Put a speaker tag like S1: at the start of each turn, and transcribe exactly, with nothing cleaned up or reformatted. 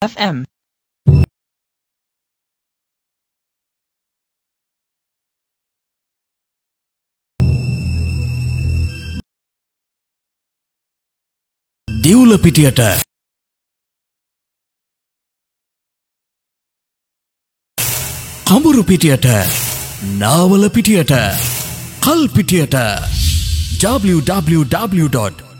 S1: F M.
S2: දිවුල පිටියට කඹුරු පිටියට Nawala පිටියට කල් පිටියට w w w dot